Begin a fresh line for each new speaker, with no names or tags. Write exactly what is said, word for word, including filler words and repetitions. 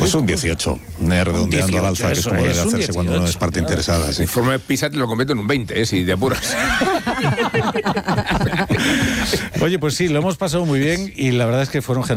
Pues un dieciocho, eh, redondeando al alza, que es como debe hacerse cuando uno es parte interesada. Sí.
El informe de PISA te lo convierto en un veinte, ¿eh? Si te apuras.
Oye, pues sí, lo hemos pasado muy bien y la verdad es que fueron